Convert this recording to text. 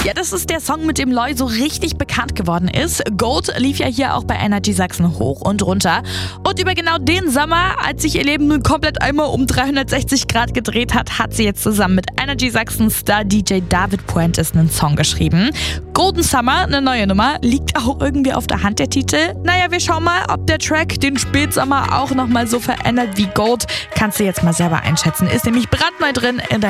Ja, das ist der Song, mit dem Loi so richtig bekannt geworden ist. Gold lief ja hier auch bei Energy Sachsen hoch und runter. Und über genau den Sommer, als sich ihr Leben nun komplett einmal um 360 Grad gedreht hat, hat sie jetzt zusammen mit Energy Sachsen Star DJ David Puentes einen Song geschrieben. Golden Summer, eine neue Nummer, liegt auch irgendwie auf der Hand, der Titel. Naja, wir schauen mal, ob der Track den Spätsommer auch nochmal so verändert wie Gold. Kannst du jetzt mal selber einschätzen. Ist nämlich brandneu drin in